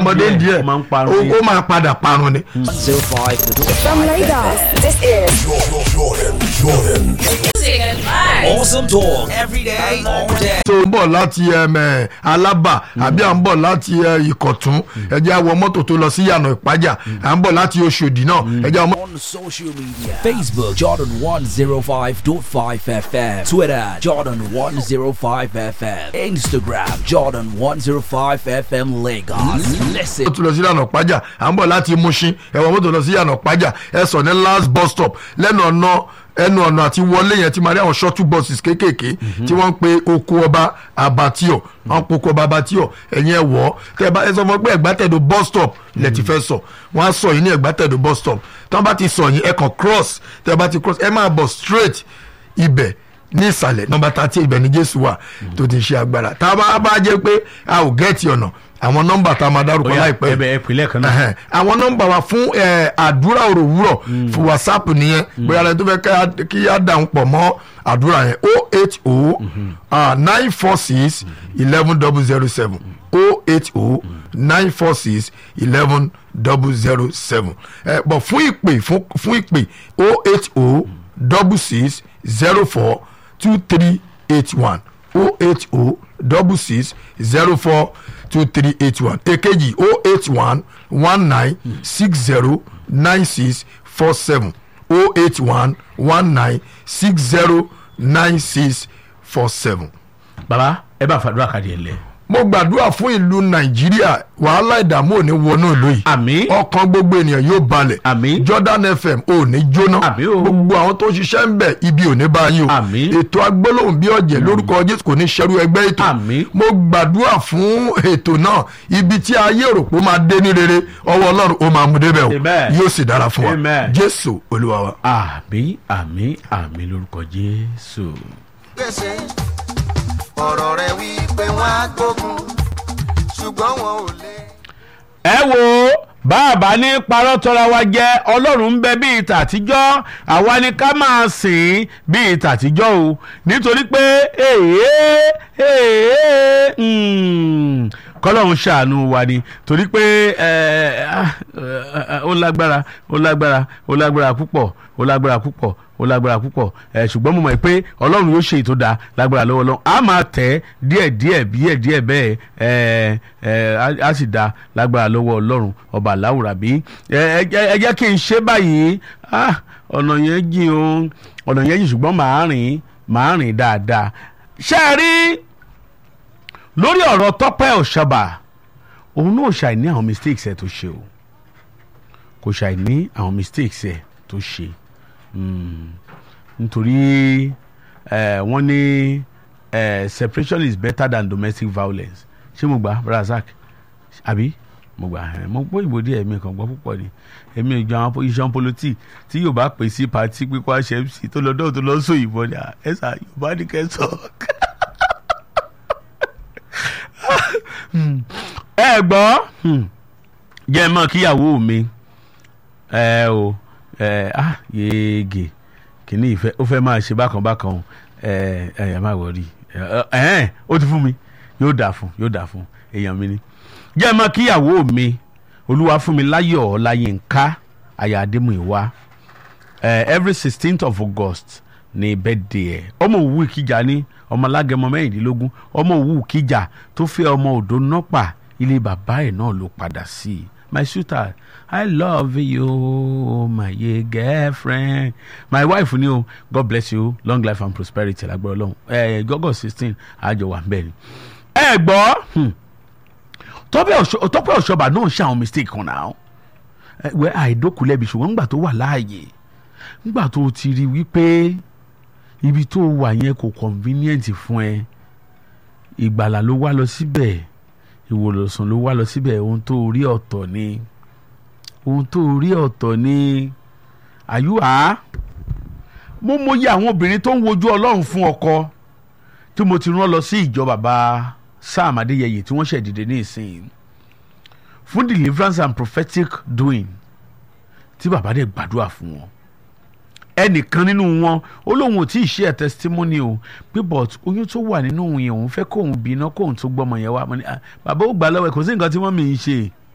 ọmọdé díẹ̀ ó máa padà parun ni. From Lagos, this is Jordan. Awesome talk every day, all day. tó ń bọ̀ láti Alábà àbí à ń bọ̀ láti Ìkọ̀tún ẹ jẹ́ á wọ mọ́tò tó lọ sí Ìyànà Ìpájà à ń bọ̀ láti Òṣòdì náà ẹ jẹ́ á wọ. On social media, Facebook Jordan 105.5 FM, Twitter Jordan 105 FM, Instagram Jordan 105 FM Lagos. Listen. tó lọ sí Ìyànà Ìpájà à ń bọ̀ láti Mùṣín ẹ wọ mọ́tò lọ sí Ìyànà Ìpájà ẹ sọ ní last bus stop ẹnu ọ̀nà àti wọlé yẹn ti máa rí àwọn shuttle buses kéékèèké tí wọ́n ń pe oko ọba Abattoir wọ́n pe oko ọba Abattoir ẹ̀yin ẹ̀ wọ́ tẹ́ bá ẹ sọ fún pé Ẹ̀gbátẹ̀dọ̀ bus stop lẹ ti fẹ́ sọ wọ́n á sọ yín ní Ẹ̀gbátẹ̀dọ̀ bus stop tí wọ́n bá ti sọ yín ẹ kàn cross tẹ́ bá ti cross ẹ máa bọ̀ straight ibẹ̀ ní ìsàlẹ̀ nọ́mbà 30 ibẹ̀ ní Jésù wà tó ti ṣe agbára tá a bá jẹ́ pé a ò gẹ́ẹ̀tì ọ̀nà àwọn nọ́mbà tá a máa dárúkọ láìpẹ́ àwọn nọ́mbà wa fún àdúrà òròwúrọ̀ fún WhatsApp nìyẹn bóyá ẹni tó fẹ́ kí á dáhùn pọ̀ mọ́ àdúrà yẹn 080 946 11 080 946 11 007 bọ̀ fún ìpè 080 66 04 2381 080 66 04 2381 èkejì 081 19 60 96 47 081 19 60 96 47. baba ẹ bá fàdúrà kàdí ẹ lẹ. mo gbàdúrà fún ìlú Nàìjíríà wàhálà ìdààmú ò ní wọnú ìlú yìí. àmín. ọkàn gbogbo ènìyàn yóò balẹ̀. àmín. Jordan FM ò ní jóná. àmín o. gbogbo àwọn tó ṣiṣẹ́ ń bẹ̀ ibi ò ní bá yín o. àmín. ètò agbólóhùn bí ọ̀jẹ̀ lórúkọ Jésù kò ní ṣẹ́rú ẹgbẹ́ ètò. àmín. mo gbàdúrà fún ètò náà ibi tí ayé rò pé ó máa dé ní rere ọwọ́ Ọlọ́run ó máa mú débẹ̀ o. Amen. yóò sì dára fún wa. Amen. Jésù Olúwa wa. àmín àmín àmín lórúkọ Jésù. gbèsè ọ̀rọ̀ rẹ̀ wí pé wọ́n á gbógun ṣùgbọ́n wọn ò lè. ẹ wo bàbá ní parọ́ tọ́ra wa jẹ́ Ọlọ́run ń bẹ bí ìtà àtijọ́ àwa ni ká máa sìn bí ìtà àtijọ́ o nítorí pé kọ́lọ́run ṣàánú wa ni torí pé ó lágbára púpọ̀ ṣùgbọ́n mo mọ̀ pé Ọlọ́run yóò ṣe ètò dáa lágbára lọ́wọ́ Ọlọ́run a máa tẹ̀ díẹ̀ bẹ́ẹ̀ a sì dáa lágbára lọ́wọ́ Ọlọ́run ọba aláwùrà bí ẹ jẹ́ kí n ṣe báyìí ọ̀nà yẹn jìn ṣùgbọ́n màá rìn dáadáa ṣé ẹ rí lórí ọ̀rọ̀ Tọ́pẹ́ Ọ̀ṣọ́bà òun náà ṣàìní àwọn mistakes ẹ̀ tó ṣe o kò ṣàìní àwọn mistakes ẹ̀ tó ṣe nítorí wọ́n ní separation is better than domestic violence ṣé mo gbà Razak àbí mo gbà mo gbọ́ ìbò díẹ̀ mi kàn gbọ́ púpọ̀ ni èmi ò jọ àwọn iṣan politi tí yóò bá pè sí pàtí pípọ́ àṣẹ MC tó lọ́dọ̀ tó lọ́ sọ ìbọn ni ẹ̀sà Yorùbá ní kẹsàn-án. ẹ gbọ́ jẹ́ mọ́ kíyàwó mi yéègè kìíní ìfẹ́ ó fẹ́ máa ṣe bákan ẹ má wọrí ó ti fún mi yóò dà fún èèyàn mi ni jẹ́ mọ́ kíyàwó mi olúwa fún mi láyọ̀ Ọláyínká aya Adémúyìwá every 16th of August ní birthday ẹ̀ ọmọ òwú Ìkìjà ní ọmọ Alágẹmọ 16 ọmọ òwú Ìkìjà tó fẹ́ ọmọ Òdó Nọ́pà ilé bàbá ẹ̀ náà ló padà sí my sweetheart I love you my girlfriend my wife ni o God bless you long life and prosperity lágbára Ọlọ́run gọ́gọ́ 16 àjọ wà bẹ́ẹ̀ ni ẹ gbọ́ Tọ́pẹ́ Ọ̀ṣọ́bà náà ṣe àwọn mistake kan náà wẹ́ àìdókòlẹ́bi ṣùgbọ́n nígbà tó wà láàyè nígbà tó ti rí wípé ibi tó wà yẹn kò convenient fún ẹ ìgbàlà ló wá lọ síbẹ̀ ìwòlòsàn ló wá lọ síbẹ̀ ohun tó rí ọ̀tọ̀ ni àyùwá mo mọyì àwọn obìnrin tó ń wojú Ọlọ́run fún ọkọ tí mo ti rán lọ sí ìjọ bàbá Sam Adéyẹyè tí wọ́n ṣẹ̀dìde ní ìsìn fún deliverance and prophetic doing tí bàbá dẹ̀ gbàdúrà fún wọn ẹnìkan nínú wọn ó lóun ò tí ì ṣe testimony o pé but oyún tó wà nínú òun yẹn òun fẹ́ kóun bí iná kóun tó gbọ́mọ yẹn wá bàbá ó gbà lọ́wọ́ ẹ̀ kò sí nǹkan tí wọ́n mi ń ṣe